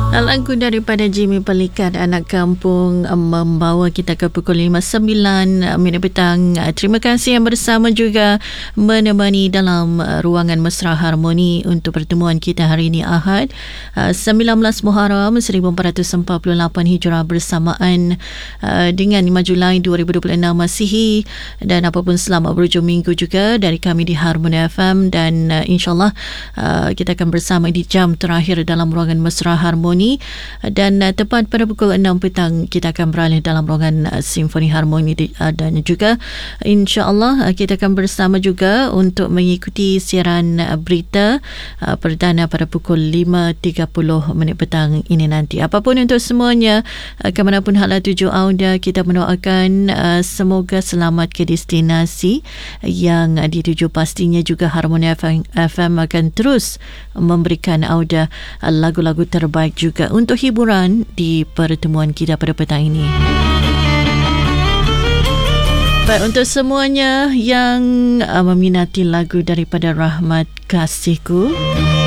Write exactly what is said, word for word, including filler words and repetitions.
Lagu daripada Jimmy Pelikat, Anak Kampung, membawa kita ke pukul lima sembilan minit petang. Terima kasih yang bersama juga menemani dalam ruangan Mesra Harmoni untuk pertemuan kita hari ini Ahad sembilan belas Muharram seribu empat ratus empat puluh lapan Hijrah bersamaan dengan lima Julai dua ribu dua puluh enam Masihi. Dan apapun selamat berhujung minggu juga dari kami di Harmoni F M, dan insyaAllah kita akan bersama di jam terakhir dalam ruangan Mesra Harmoni. Dan uh, tepat pada pukul enam petang kita akan beralih dalam ruangan uh, Simfoni Harmoni di, uh, dan juga insya-Allah uh, kita akan bersama juga untuk mengikuti siaran uh, berita uh, perdana pada pukul lima tiga puluh minit petang ini nanti. Apapun untuk semuanya, uh, ke manapun hala tuju anda, kita mendoakan uh, semoga selamat ke destinasi yang uh, dituju. Pastinya juga Harmoni F M, F M akan terus memberikan auda uh, lagu-lagu terbaik juga juga untuk hiburan di pertemuan kita pada petang ini. Baik, untuk semuanya yang uh, meminati lagu daripada Rahmat Kasihku,